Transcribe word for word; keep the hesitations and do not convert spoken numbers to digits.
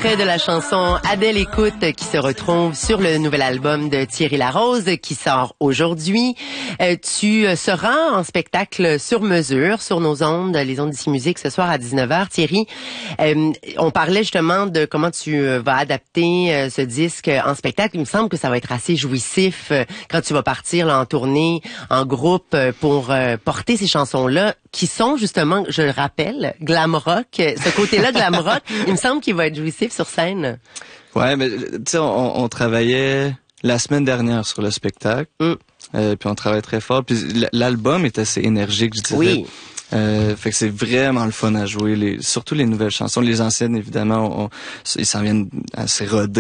extrait de la chanson Adèle écoute qui se retrouve sur le nouvel album de Thierry Larose qui sort aujourd'hui. Euh, tu seras en spectacle sur mesure sur nos ondes, les ondes d'ici musique ce soir à dix-neuf heures. Thierry, euh, on parlait justement de comment tu vas adapter euh, ce disque en spectacle. Il me semble que ça va être assez jouissif euh, quand tu vas partir là, en tournée, en groupe euh, pour euh, porter ces chansons-là qui sont justement, je le rappelle, glam rock. Ce côté-là, glam rock, il me semble qu'il va être jouissif sur scène. Ouais, mais tu sais, on, on travaillait la semaine dernière sur le spectacle, mm. euh, puis on travaille très fort. Puis l'album est assez énergique, je dirais. Oui. Euh, fait que c'est vraiment le fun à jouer, les, surtout les nouvelles chansons. Les anciennes, évidemment, on, ils s'en viennent assez rodés.